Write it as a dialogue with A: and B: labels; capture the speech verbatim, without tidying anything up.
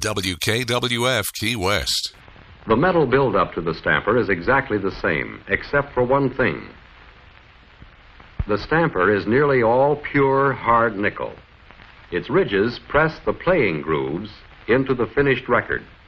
A: W K W F Key West.
B: The metal buildup to the stamper is exactly the same, except for one thing. The stamper is nearly all pure, hard nickel. Its ridges press the playing grooves into the finished record.